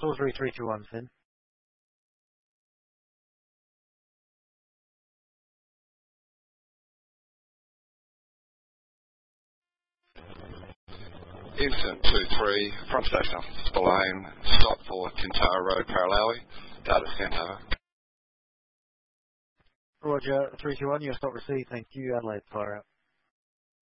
Salisbury 321, Finn. Instant 2-3, front station off Spillane, stop for Tintara Road, Paralawi, data sent over. Roger, 321, your stop received, thank you, Adelaide, fire out.